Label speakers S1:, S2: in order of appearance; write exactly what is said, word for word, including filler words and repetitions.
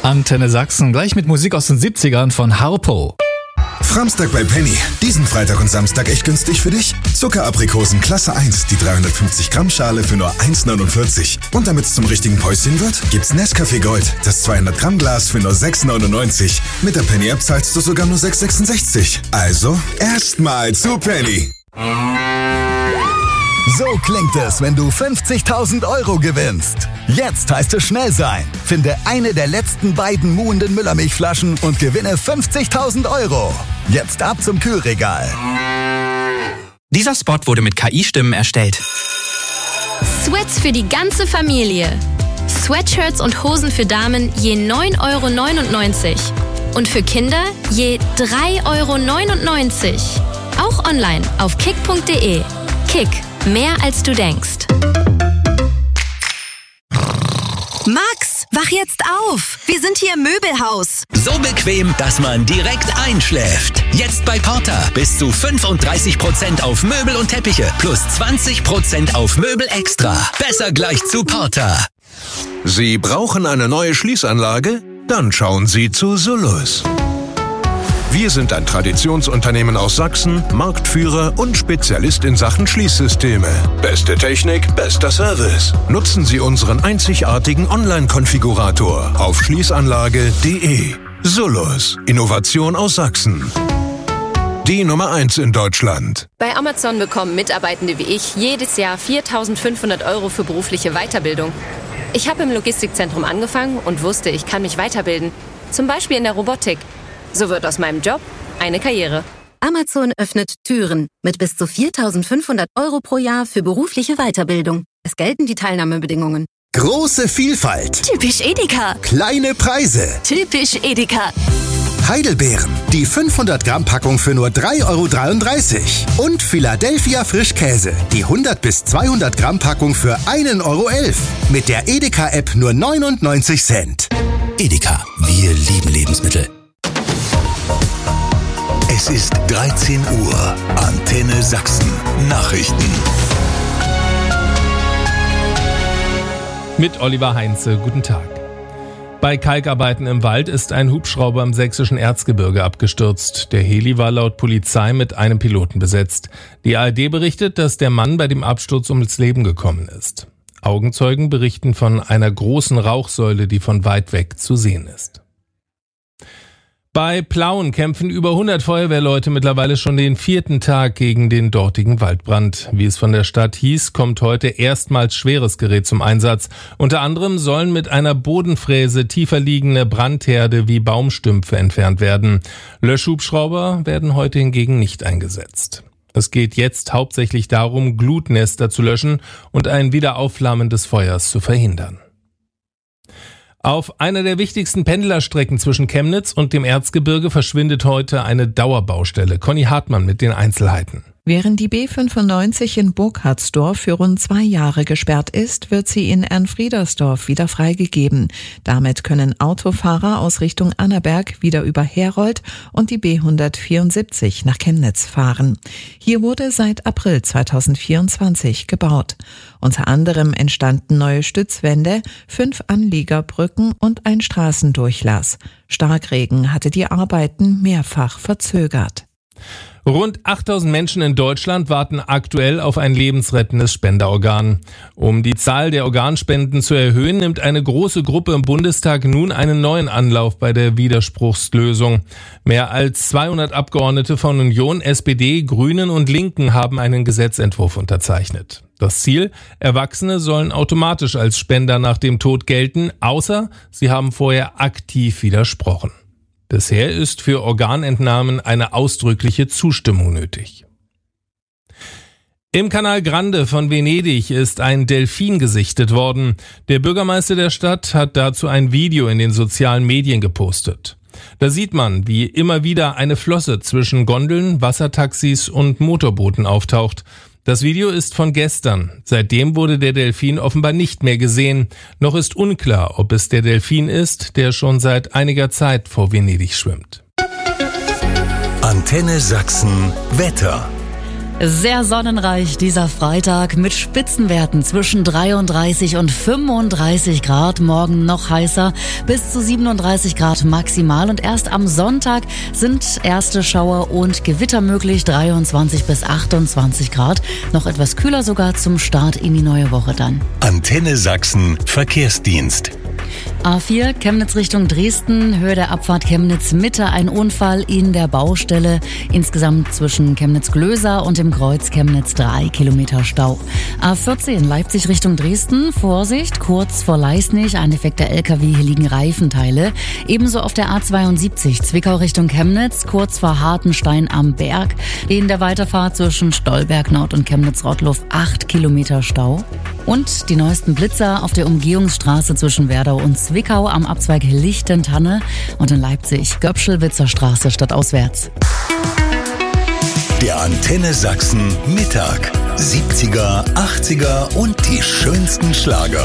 S1: Antenne Sachsen, gleich mit Musik aus den siebzigern von Harpo.
S2: Framstag bei Penny. Diesen Freitag und Samstag echt günstig für dich. Zuckeraprikosen Klasse eins, die dreihundertfünfzig Gramm Schale für nur eins neunundvierzig. Und damit es zum richtigen Päuschen wird, gibt's Nescafé Gold, das zweihundert Gramm Glas für nur sechs neunundneunzig. Mit der Penny App zahlst du sogar nur sechs sechsundsechzig. Also, erstmal zu Penny.
S3: So klingt es, wenn du fünfzigtausend Euro gewinnst. Jetzt heißt es schnell sein. Finde eine der letzten beiden muhenden Müllermilchflaschen und gewinne fünfzigtausend Euro. Jetzt ab zum Kühlregal.
S4: Dieser Spot wurde mit K I-Stimmen erstellt.
S5: Sweats für die ganze Familie. Sweatshirts und Hosen für Damen je neun Euro neunundneunzig. Und für Kinder je drei Euro neunundneunzig. Auch online auf kick punkt de. Kick. Mehr als du denkst.
S6: Max, wach jetzt auf. Wir sind hier im Möbelhaus.
S7: So bequem, dass man direkt einschläft. Jetzt bei Porter bis zu fünfunddreißig Prozent auf Möbel und Teppiche plus zwanzig Prozent auf Möbel extra. Besser gleich zu Porter.
S8: Sie brauchen eine neue Schließanlage? Dann schauen Sie zu Sullus. Wir sind ein Traditionsunternehmen aus Sachsen, Marktführer und Spezialist in Sachen Schließsysteme. Beste Technik, bester Service. Nutzen Sie unseren einzigartigen Online-Konfigurator auf schließanlage punkt de. Sullus. Innovation aus Sachsen. Die Nummer eins in Deutschland.
S9: Bei Amazon bekommen Mitarbeitende wie ich jedes Jahr viertausendfünfhundert Euro für berufliche Weiterbildung. Ich habe im Logistikzentrum angefangen und wusste, ich kann mich weiterbilden. Zum Beispiel in der Robotik. So wird aus meinem Job eine Karriere.
S6: Amazon öffnet Türen mit bis zu viertausendfünfhundert Euro pro Jahr für berufliche Weiterbildung. Es gelten die Teilnahmebedingungen.
S3: Große Vielfalt.
S6: Typisch Edeka.
S3: Kleine Preise.
S6: Typisch Edeka.
S3: Heidelbeeren. Die fünfhundert Gramm Packung für nur drei Euro dreiunddreißig. Und Philadelphia Frischkäse. Die hundert bis zweihundert Gramm Packung für ein Euro elf. Mit der Edeka-App nur neunundneunzig Cent.
S10: Edeka. Wir lieben Lebensmittel. Es ist dreizehn Uhr. Antenne Sachsen. Nachrichten.
S11: Mit Oliver Heinze. Guten Tag. Bei Kalkarbeiten im Wald ist ein Hubschrauber im sächsischen Erzgebirge abgestürzt. Der Heli war laut Polizei mit einem Piloten besetzt. Die A R D berichtet, dass der Mann bei dem Absturz ums Leben gekommen ist. Augenzeugen berichten von einer großen Rauchsäule, die von weit weg zu sehen ist. Bei Plauen kämpfen über hundert Feuerwehrleute mittlerweile schon den vierten Tag gegen den dortigen Waldbrand. Wie es von der Stadt hieß, kommt heute erstmals schweres Gerät zum Einsatz. Unter anderem sollen mit einer Bodenfräse tiefer liegende Brandherde wie Baumstümpfe entfernt werden. Löschhubschrauber werden heute hingegen nicht eingesetzt. Es geht jetzt hauptsächlich darum, Glutnester zu löschen und ein Wiederaufflammen des Feuers zu verhindern. Auf einer der wichtigsten Pendlerstrecken zwischen Chemnitz und dem Erzgebirge verschwindet heute eine Dauerbaustelle. Conny Hartmann mit den Einzelheiten.
S12: Während die B fünfundneunzig in Burkhardsdorf für rund zwei Jahre gesperrt ist, wird sie in Ernfriedersdorf wieder freigegeben. Damit können Autofahrer aus Richtung Annaberg wieder über Herold und die B hundertvierundsiebzig nach Chemnitz fahren. Hier wurde seit April zweitausendvierundzwanzig gebaut. Unter anderem entstanden neue Stützwände, fünf Anliegerbrücken und ein Straßendurchlass. Starkregen hatte die Arbeiten mehrfach verzögert.
S11: Rund achttausend Menschen in Deutschland warten aktuell auf ein lebensrettendes Spenderorgan. Um die Zahl der Organspenden zu erhöhen, nimmt eine große Gruppe im Bundestag nun einen neuen Anlauf bei der Widerspruchslösung. Mehr als zweihundert Abgeordnete von Union, S P D, Grünen und Linken haben einen Gesetzentwurf unterzeichnet. Das Ziel: Erwachsene sollen automatisch als Spender nach dem Tod gelten, außer sie haben vorher aktiv widersprochen. Bisher ist für Organentnahmen eine ausdrückliche Zustimmung nötig. Im Canal Grande von Venedig ist ein Delfin gesichtet worden. Der Bürgermeister der Stadt hat dazu ein Video in den sozialen Medien gepostet. Da sieht man, wie immer wieder eine Flosse zwischen Gondeln, Wassertaxis und Motorbooten auftaucht. Das Video ist von gestern. Seitdem wurde der Delfin offenbar nicht mehr gesehen. Noch ist unklar, ob es der Delfin ist, der schon seit einiger Zeit vor Venedig schwimmt.
S10: Antenne Sachsen Wetter.
S13: Sehr sonnenreich dieser Freitag mit Spitzenwerten zwischen dreiunddreißig und fünfunddreißig Grad. Morgen noch heißer, bis zu siebenunddreißig Grad maximal. Und erst am Sonntag sind erste Schauer und Gewitter möglich, dreiundzwanzig bis achtundzwanzig Grad. Noch etwas kühler sogar zum Start in die neue Woche dann.
S10: Antenne Sachsen Verkehrsdienst.
S13: A vier, Chemnitz Richtung Dresden, Höhe der Abfahrt Chemnitz-Mitte, ein Unfall in der Baustelle. Insgesamt zwischen Chemnitz-Glöser und dem Kreuz Chemnitz drei Kilometer Stau. A vierzehn, Leipzig Richtung Dresden, Vorsicht, kurz vor Leisnig, ein defekter L K W, hier liegen Reifenteile. Ebenso auf der A zweiundsiebzig, Zwickau Richtung Chemnitz, kurz vor Hartenstein am Berg. In der Weiterfahrt zwischen Stolberg Nord und Chemnitz-Rottluff acht Kilometer Stau. Und die neuesten Blitzer auf der Umgehungsstraße zwischen Werdau und Zwickau am Abzweig Lichtentanne und in Leipzig Göpschelwitzer Straße stadtauswärts.
S10: Der Antenne Sachsen Mittag. siebziger, achtziger und die schönsten Schlager.